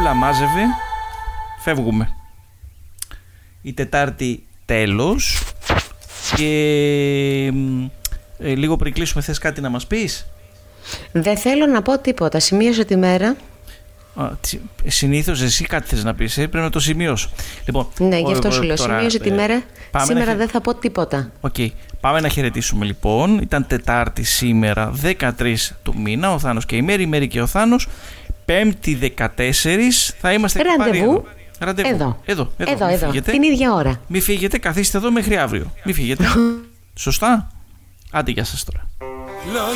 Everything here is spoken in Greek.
Πούλα μάζευε. Φεύγουμε. Η Τετάρτη τέλος. Και λίγο πριν κλείσουμε, θες κάτι να μας πεις? Δεν θέλω να πω τίποτα. Σημείωσε τη μέρα. Συνήθως εσύ κάτι θες να πεις, πρέπει να το σημειώσω. Λοιπόν, ναι, γι' αυτό σου λέω. Σημείωσε τη μέρα. Σήμερα δεν θα πω τίποτα. Πάμε να χαιρετήσουμε λοιπόν. Ήταν Τετάρτη σήμερα, 13 του μήνα. Ο Θάνος και η Μέρη, η Μέρη και ο Θάνος. Πέμπτη 14 θα είμαστε Ραντεβού. Εδώ. Την ίδια ώρα. Μη φύγετε, καθίστε εδώ μέχρι αύριο. Μη φύγετε. Σωστά. Άντε, γεια σας τώρα.